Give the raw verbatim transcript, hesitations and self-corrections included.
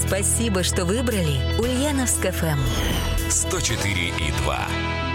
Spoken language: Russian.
Спасибо, что выбрали Ульяновск эф эм. сто четыре и два.